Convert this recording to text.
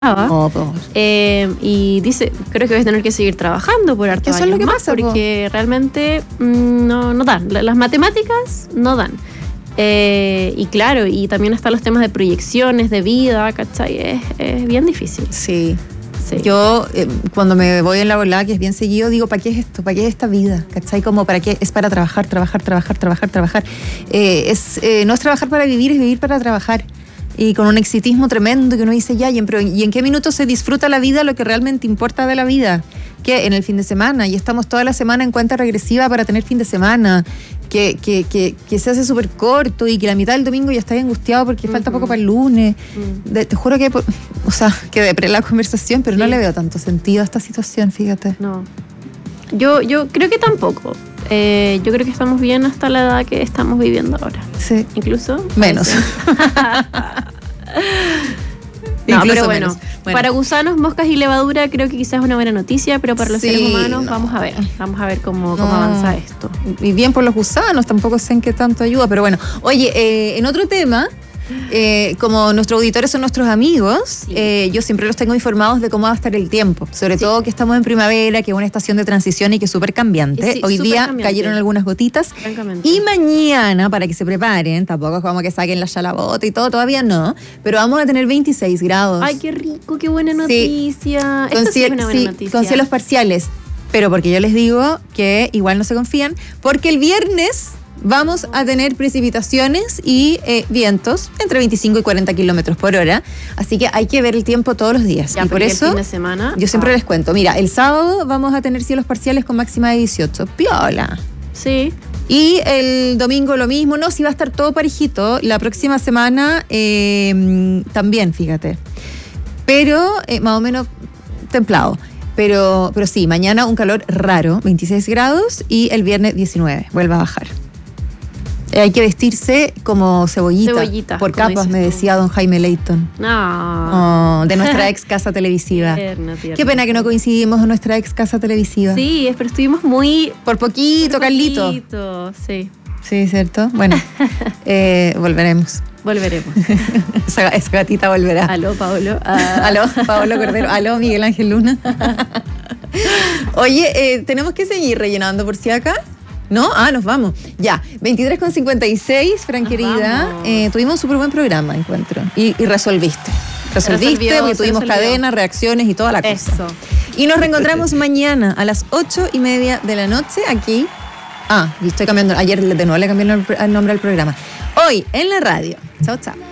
No, pues. Y dice, creo que voy a tener que seguir trabajando por harto Eso es lo que más pasa, porque realmente no dan. Las matemáticas no dan. Y claro, y también están los temas de proyecciones, de vida, ¿cachai? Es bien difícil. Sí. Sí. Yo, cuando me voy en la volada, que es bien seguido, digo, ¿para qué es esto? ¿Para qué es esta vida? ¿Cachai? Como, ¿para qué? Es para trabajar. No es trabajar para vivir, es vivir para trabajar. Y con un exitismo tremendo que uno dice, ¿y en qué minuto se disfruta la vida, lo que realmente importa de la vida? Que en el fin de semana, y estamos toda la semana en cuenta regresiva para tener fin de semana, que se hace súper corto y que la mitad del domingo ya está angustiado porque falta poco para el lunes. Te juro que, que depre la conversación, pero no le veo tanto sentido a esta situación, fíjate. No. Yo creo que tampoco. Yo creo que estamos bien hasta la edad que estamos viviendo ahora. Sí. Incluso menos. No, pero bueno, para gusanos, moscas y levadura creo que quizás es una buena noticia, pero para los seres humanos vamos a ver cómo avanza esto. Y bien por los gusanos, tampoco sé en qué tanto ayuda, pero bueno. Oye, en otro tema, como nuestros auditores son nuestros amigos, yo siempre los tengo informados de cómo va a estar el tiempo, sobre todo que estamos en primavera, que es una estación de transición y que es súper cambiante. Hoy día cayeron algunas gotitas y mañana, para que se preparen, tampoco es como que saquen la chalabota y todo, todavía no, pero vamos a tener 26 grados. Ay, qué rico, qué buena noticia. Con, sí es una buena noticia. Con cielos parciales, pero porque yo les digo que igual no se confían, porque el viernes vamos a tener precipitaciones y vientos entre 25 y 40 kilómetros por hora. Así que hay que ver el tiempo todos los días. Ya, y por eso el fin de semana, yo siempre les cuento. Mira, el sábado vamos a tener cielos parciales con máxima de 18. Piola. Sí. Y el domingo lo mismo. No, sí va a estar todo parejito. La próxima semana también, fíjate. Pero más o menos templado. Pero sí, mañana un calor raro, 26 grados, y el viernes 19. Vuelve a bajar. Hay que vestirse como cebollita por capas, me decía don Jaime Leighton. No. De nuestra ex casa televisiva. Tierna. Qué pena que no coincidimos en nuestra ex casa televisiva. Sí, pero estuvimos muy... Por poquito, Carlito. Sí. Sí, ¿cierto? Bueno, volveremos. Esa gatita volverá. Aló, Paolo. Aló, Paolo Cordero. Aló, Miguel Ángel Luna. Oye, tenemos que seguir rellenando por si acá. ¿No? Nos vamos. Ya, 23:56, Fran querida. Tuvimos un súper buen programa, encuentro. Y resolviste. Porque tuvimos cadenas, reacciones y toda la cosa. Eso. Y nos reencontramos mañana a las 8:30 de la noche aquí. Y estoy cambiando. Ayer de nuevo le cambié el nombre al programa. Hoy en la radio. Chao, chao.